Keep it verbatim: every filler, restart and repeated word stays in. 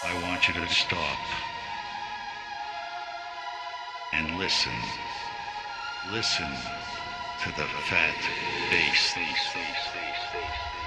I want you to stop and listen. Listen to the fat bass.